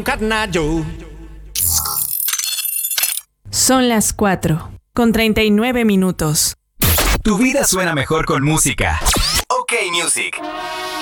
Carnayo. Son las 4:39. Tu vida suena mejor con música. OK Music.